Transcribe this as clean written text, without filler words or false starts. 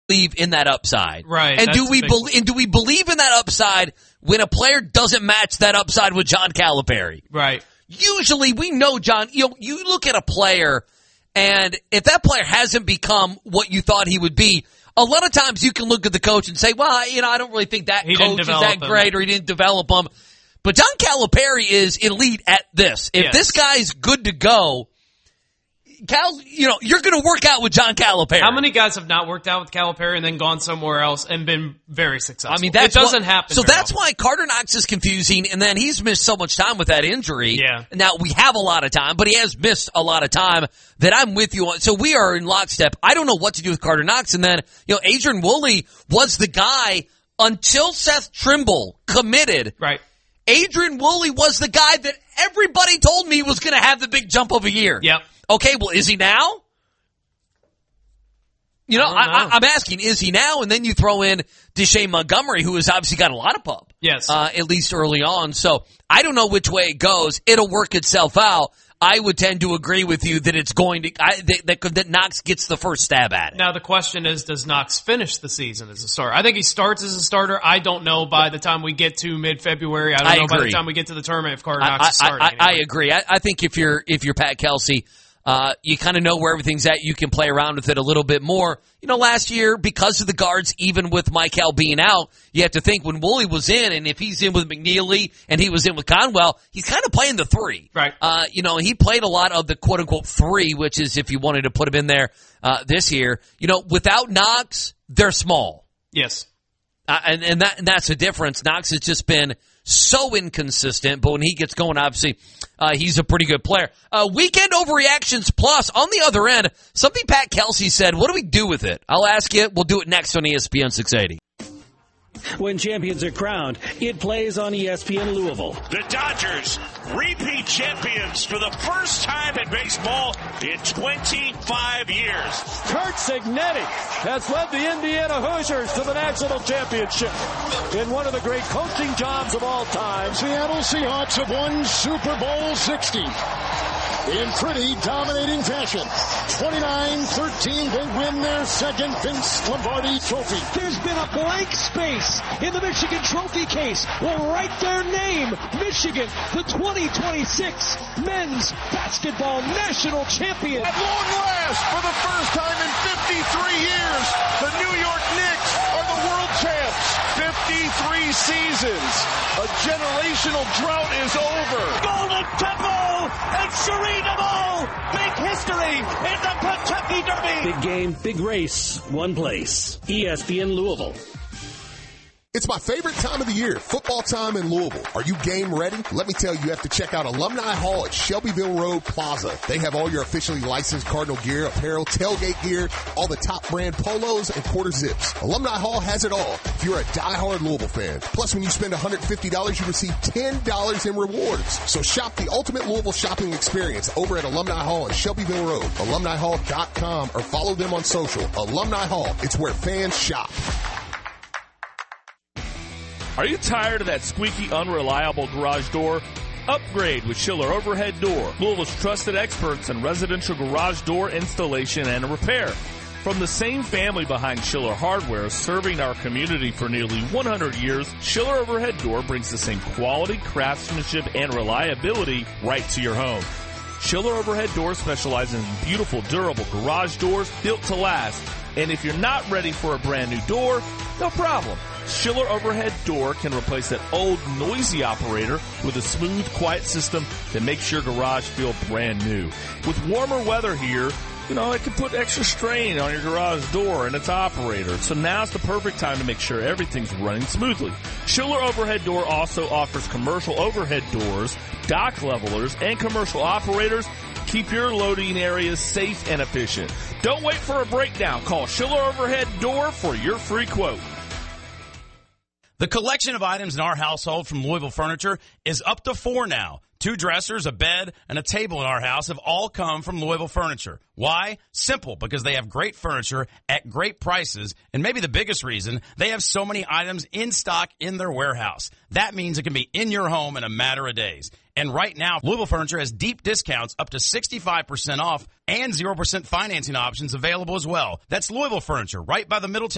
believe in that upside. Right. And do we believe in that upside when a player doesn't match that upside with John Calipari? Right. Usually we know, John, you look at a player, and if that player hasn't become what you thought he would be, a lot of times you can look at the coach and say, well, I don't really think that coach is that great, or he didn't develop him. But John Calipari is elite at this. If this guy's good to go, Cal, you're going to work out with John Calipari. How many guys have not worked out with Calipari and then gone somewhere else and been very successful? I mean, it doesn't happen. So that's why Carter Knox is confusing, and then he's missed so much time with that injury. Yeah. Now, we have a lot of time, but he has missed a lot of time that I'm with you on. So we are in lockstep. I don't know what to do with Carter Knox. And then, Adrian Woolley was the guy until Seth Trimble committed. Right. Adrian Woolley was the guy that everybody told me was going to have the big jump of a year. Yep. Okay, well, is he now? I'm asking, is he now? And then you throw in Deshane Montgomery, who has obviously got a lot of pub. Yes. At least early on. So I don't know which way it goes. It'll work itself out. I would tend to agree with you that it's going to that Knox gets the first stab at it. Now the question is, does Knox finish the season as a starter? I think he starts as a starter. I don't know by the time we get to mid-February. I don't know by the time we get to the tournament if Carter Knox is starting. I agree. I think if you're Pat Kelsey, you kind of know where everything's at. You can play around with it a little bit more. Last year, because of the guards, even with Michael being out, you have to think when Woolley was in, and if he's in with McNeely and he was in with Conwell, he's kind of playing the three. Right. He played a lot of the quote-unquote three, which is if you wanted to put him in there this year. Without Knox, they're small. Yes. And that's the difference. Knox has just been so inconsistent, but when he gets going, obviously, he's a pretty good player. Weekend overreactions plus, on the other end, something Pat Kelsey said. What do we do with it? I'll ask you. We'll do it next on ESPN 680. When champions are crowned, it plays on ESPN Louisville. The Dodgers, repeat champions for the first time in baseball in 25 years. Curt Cignetti has led the Indiana Hoosiers to the national championship in one of the great coaching jobs of all time. Seattle Seahawks have won Super Bowl 60 in pretty dominating fashion. 29-13, they win their second Vince Lombardi trophy. There's been a blank space in the Michigan trophy case. Will write their name, Michigan, the 2026 men's basketball national champion. At long last, for the first time in 53 years, the New York Knicks are the world champs. 53 seasons. A generational drought is over. Golden Temple and Sharina Ball make history in the Kentucky Derby. Big game, big race, one place. ESPN Louisville. It's my favorite time of the year, football time in Louisville. Are you game ready? Let me tell you, you have to check out Alumni Hall at Shelbyville Road Plaza. They have all your officially licensed Cardinal gear, apparel, tailgate gear, all the top brand polos and quarter zips. Alumni Hall has it all if you're a diehard Louisville fan. Plus, when you spend $150, you receive $10 in rewards. So shop the ultimate Louisville shopping experience over at Alumni Hall at Shelbyville Road, alumnihall.com, or follow them on social. Alumni Hall, it's where fans shop. Are you tired of that squeaky, unreliable garage door? Upgrade with Schiller Overhead Door, Louisville's trusted experts in residential garage door installation and repair. From the same family behind Schiller Hardware, serving our community for nearly 100 years, Schiller Overhead Door brings the same quality, craftsmanship, and reliability right to your home. Schiller Overhead Door specializes in beautiful, durable garage doors built to last. And if you're not ready for a brand new door, no problem. Schiller Overhead Door can replace that old, noisy operator with a smooth, quiet system that makes your garage feel brand new. With warmer weather here, it can put extra strain on your garage door and its operator. So now's the perfect time to make sure everything's running smoothly. Schiller Overhead Door also offers commercial overhead doors, dock levelers, and commercial operators. Keep your loading areas safe and efficient. Don't wait for a breakdown. Call Schiller Overhead Door for your free quote. The collection of items in our household from Louisville Furniture is up to 4 now. 2 dressers, a bed, and a table in our house have all come from Louisville Furniture. Why? Simple, because they have great furniture at great prices, and maybe the biggest reason, they have so many items in stock in their warehouse. That means it can be in your home in a matter of days. And right now, Louisville Furniture has deep discounts up to 65% off and 0% financing options available as well. That's Louisville Furniture, right by the Middletown